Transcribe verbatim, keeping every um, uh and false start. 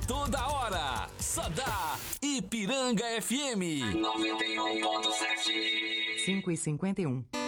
toda hora. Só dá Ipiranga F M noventa e um ponto sete. cinco e cinquenta e um.